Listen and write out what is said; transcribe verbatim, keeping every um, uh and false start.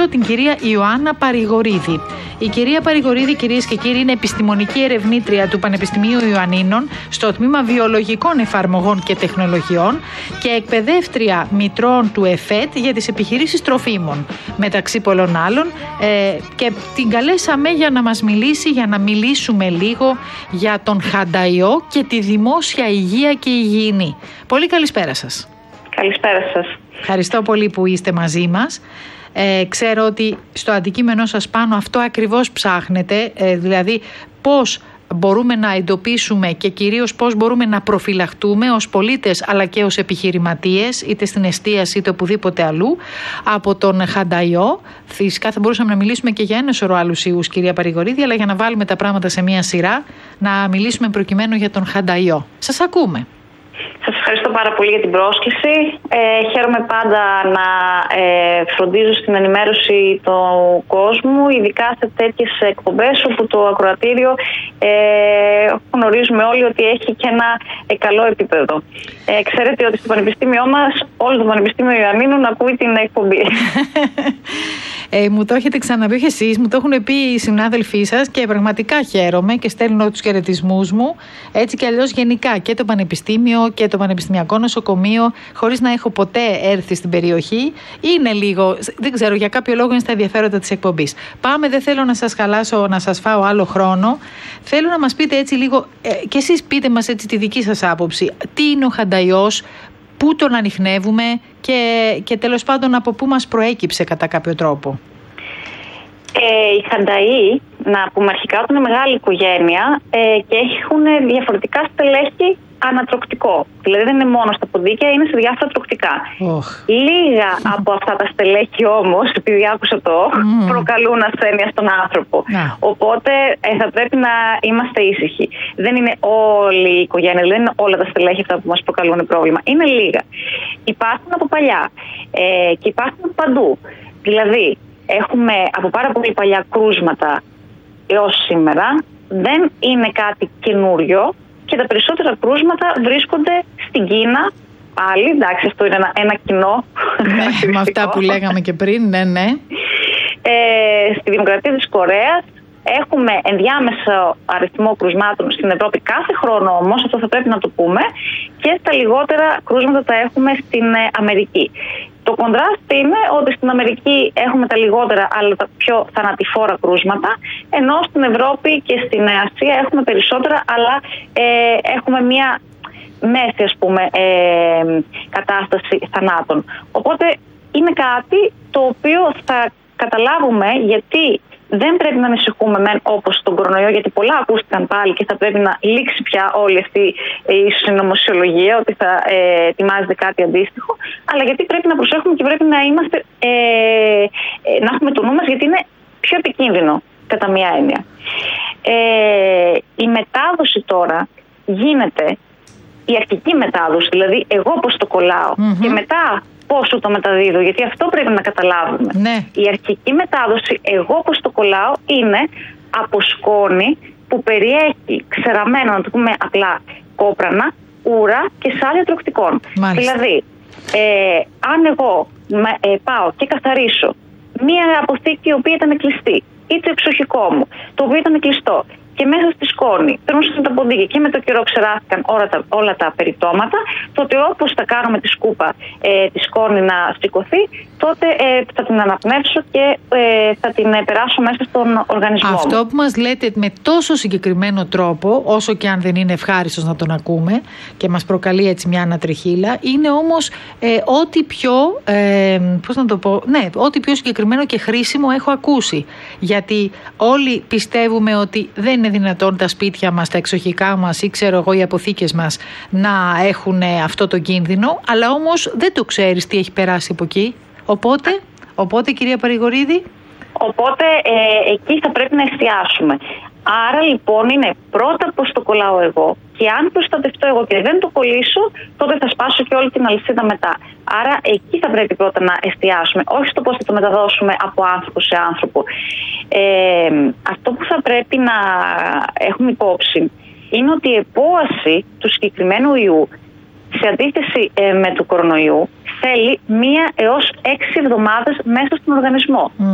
καλωσορίσω την κυρία Ιωάννα Παρηγορίδη. Η κυρία Παρηγορίδη, κυρίες και κύριοι, είναι επιστημονική ερευνήτρια του Πανεπιστημίου Ιωαννίνων στο τμήμα Βιολογικών Εφαρμογών και Τεχνολογιών και εκπαιδεύτρια μητρών του ΕΦΕΤ για τις επιχειρήσεις τροφίμων, μεταξύ πολλών άλλων. Ε, και την καλέσαμε για να μας μιλήσει, για να μιλήσουμε λίγο για τον χανταϊό και τη δημόσια υγεία και υγιεινή. Πολύ καλησπέρα σας. Καλησπέρα σας. Ευχαριστώ πολύ που είστε μαζί μας. Ε, ξέρω ότι στο αντικείμενό σας πάνω αυτό ακριβώς ψάχνετε, ε, δηλαδή πώς μπορούμε να εντοπίσουμε και κυρίως πώς μπορούμε να προφυλαχτούμε ως πολίτες αλλά και ως επιχειρηματίες, είτε στην εστίαση είτε οπουδήποτε αλλού, από τον χανταϊό. Φυσικά θα μπορούσαμε να μιλήσουμε και για ένα σωρό άλλους ιούς, κυρία Παρηγορίδη, αλλά για να βάλουμε τα πράγματα σε μία σειρά, να μιλήσουμε προκειμένου για τον χανταϊό. Σας ακούμε. Σας ευχαριστώ πάρα πολύ για την πρόσκληση. Ε, χαίρομαι πάντα να ε, φροντίζω στην ενημέρωση του κόσμου, ειδικά σε τέτοιες εκπομπές όπου το ακροατήριο ε, γνωρίζουμε όλοι ότι έχει και ένα ε, καλό επίπεδο. Ε, ξέρετε ότι στο Πανεπιστήμιό μας, όλο το Πανεπιστήμιο Ιωαννίνων ακούει την εκπομπή. Ε, μου το έχετε ξαναπεί, όχι εσείς, μου το έχουν πει οι συνάδελφοί σας και πραγματικά χαίρομαι και στέλνω τους χαιρετισμούς μου. Έτσι κι αλλιώς γενικά και το Πανεπιστήμιο και το Πανεπιστημιακό Νοσοκομείο, χωρίς να έχω ποτέ έρθει στην περιοχή, είναι λίγο, δεν ξέρω, για κάποιο λόγο είναι στα ενδιαφέροντα της εκπομπής. Πάμε, δεν θέλω να σας χαλάσω, να σας φάω άλλο χρόνο. Θέλω να μας πείτε έτσι λίγο, ε, και εσείς πείτε μας έτσι τη δική σας άποψη. Τι είναι ο χανταϊός, πού τον ανιχνεύουμε και, και τέλος πάντων από πού μας προέκυψε κατά κάποιο τρόπο. Ε, οι χανταοί, να πούμε αρχικά, ότι είναι μεγάλη οικογένεια ε, και έχουν διαφορετικά στελέχη ανατροκτικό. Δηλαδή δεν είναι μόνο στα ποντίκια, είναι σε διάφορα τροκτικά. Oh. Λίγα από αυτά τα στελέχη όμως, επειδή άκουσα το mm. προκαλούν ασθένεια στον άνθρωπο. Yeah. Οπότε ε, θα πρέπει να είμαστε ήσυχοι. Δεν είναι όλη η οικογένεια, δεν είναι όλα τα στελέχη αυτά που μας προκαλούν πρόβλημα. Είναι λίγα. Υπάρχουν από παλιά ε, και υπάρχουν από παντού. Δηλαδή έχουμε από πάρα πολύ παλιά κρούσματα έως σήμερα. Δεν είναι κάτι καινούριο. Και τα περισσότερα κρούσματα βρίσκονται στην Κίνα. Πάλι, εντάξει, αυτό είναι ένα, ένα κοινό. Ναι, με αυτά που λέγαμε και πριν, ναι, ναι. Ε, στη Δημοκρατία της Κορέας έχουμε ενδιάμεσο αριθμό κρούσματων στην Ευρώπη κάθε χρόνο όμως, αυτό θα πρέπει να το πούμε, και τα λιγότερα κρούσματα τα έχουμε στην Αμερική. Το κοντράστ είναι ότι στην Αμερική έχουμε τα λιγότερα αλλά τα πιο θανατηφόρα κρούσματα, ενώ στην Ευρώπη και στην Ασία έχουμε περισσότερα, αλλά ε, έχουμε μία μέση, ας πούμε, ε, κατάσταση θανάτων. Οπότε είναι κάτι το οποίο θα καταλάβουμε γιατί δεν πρέπει να ανησυχούμε μεν όπως τον κορονοϊό, γιατί πολλά ακούστηκαν πάλι και θα πρέπει να λήξει πια όλη αυτή η συνωμοσιολογία ότι θα ε, ετοιμάζεται κάτι αντίστοιχο, αλλά γιατί πρέπει να προσέχουμε και πρέπει να είμαστε, ε, ε, να έχουμε το νου μας, γιατί είναι πιο επικίνδυνο κατά μία έννοια. Ε, η μετάδοση τώρα γίνεται, η αρχική μετάδοση, δηλαδή εγώ πώς το κολλάω mm-hmm. και μετά πόσο το μεταδίδω, γιατί αυτό πρέπει να καταλάβουμε. Ναι. Η αρχική μετάδοση, εγώ πώς το κολλάω, είναι από σκόνη που περιέχει ξεραμμένο, να το πούμε απλά, κόπρανα, ούρα και σάλια τροκτικών. Μάλιστα. Δηλαδή, ε, αν εγώ ε, πάω και καθαρίσω μία αποθήκη η οποία ήταν κλειστή ή το εξοχικό μου, το οποίο ήταν κλειστό, και μέσα στη σκόνη περνούσαν τα ποντίκια και με το καιρό ξεράθηκαν όλα τα, όλα τα περιτώματα, τότε όπως θα κάνουμε τη σκούπα ε, τη σκόνη να σηκωθεί, τότε ε, θα την αναπνεύσω και ε, θα την ε, περάσω μέσα στον οργανισμό. Αυτό μου. που μας λέτε με τόσο συγκεκριμένο τρόπο, όσο και αν δεν είναι ευχάριστος να τον ακούμε και μας προκαλεί έτσι μια ανατριχύλα, είναι όμως ε, ό,τι πιο, ε, πώς να το πω, ναι, ό,τι πιο συγκεκριμένο και χρήσιμο έχω ακούσει. Γιατί όλοι πιστεύουμε ότι δεν είναι δυνατόν τα σπίτια μας, τα εξοχικά μας ή ξέρω εγώ οι αποθήκες μας να έχουν αυτό το κίνδυνο, αλλά όμως δεν το ξέρεις τι έχει περάσει από εκεί. Οπότε, οπότε κυρία Παρηγορίδη. Οπότε ε, εκεί θα πρέπει να εστιάσουμε. Άρα λοιπόν είναι πρώτα πώς το κολλάω εγώ, και αν προστατευτώ εγώ και δεν το κολλήσω, τότε θα σπάσω και όλη την αλυσίδα μετά. Άρα εκεί θα πρέπει πρώτα να εστιάσουμε, όχι στο πώς θα το μεταδώσουμε από άνθρωπο σε άνθρωπο. Ε, αυτό που θα πρέπει να έχουμε υπόψη είναι ότι η επόαση του συγκεκριμένου ιού, σε αντίθεση ε, με του κορονοϊού, θέλει μία έως έξι εβδομάδες μέσα στον οργανισμό. Mm.